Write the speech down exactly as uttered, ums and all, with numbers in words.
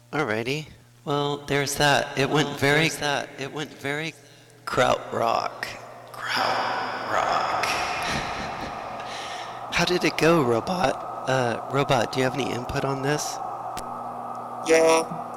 Alrighty. Well, there's that. It went very that. It went very kraut rock. Kraut rock. How did it go, Robot? Uh, Robot, do you have any input on this? Yeah,